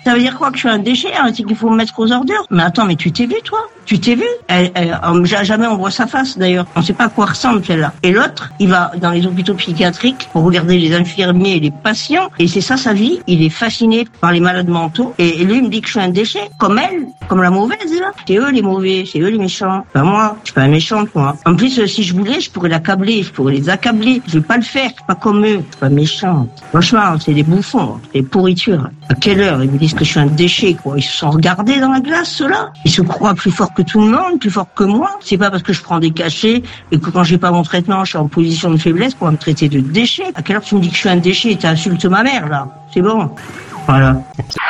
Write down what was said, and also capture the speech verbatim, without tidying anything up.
Ça veut dire quoi que je suis un déchet, hein, c'est qu'il faut me mettre aux ordures? Mais attends, mais tu t'es vu, toi? Tu t'es vu? Elle, elle, elle, jamais on voit sa face, d'ailleurs. On sait pas à quoi ressemble, celle-là. Et l'autre, il va dans les hôpitaux psychiatriques pour regarder les infirmiers et les patients. Et c'est ça, sa vie. Il est fasciné par les malades mentaux. Et, et lui, il me dit que je suis un déchet. Comme elle. Comme la mauvaise, là. C'est eux, les mauvais. C'est eux, les méchants. Pas moi. Je suis pas méchante, moi. En plus, si je voulais, je pourrais l'accabler. Je pourrais les accabler. Je vais pas le faire. Je suis pas comme eux. Je suis pas méchante. Franchement, c'est des bouffons. C'est des pourritures. À quelle heure ils me disent que je suis un déchet, quoi? Ils se sont regardés dans la glace, ceux-là. Ils se croient plus forts que tout le monde, plus forts que moi. C'est pas parce que je prends des cachets et que quand j'ai pas mon traitement, je suis en position de faiblesse qu'on va me traiter de déchet. À quelle heure tu me dis que je suis un déchet et t'insultes ma mère, là? C'est bon. Voilà.